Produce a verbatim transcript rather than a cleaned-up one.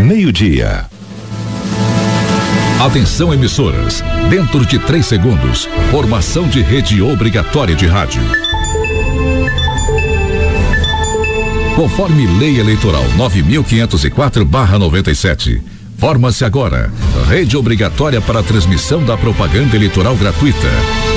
meio-dia. Atenção, emissoras. Dentro de três segundos, formação de rede obrigatória de rádio. Conforme Lei Eleitoral nove mil quinhentos e quatro barra noventa e sete, forma-se agora rede obrigatória para a transmissão da propaganda eleitoral gratuita.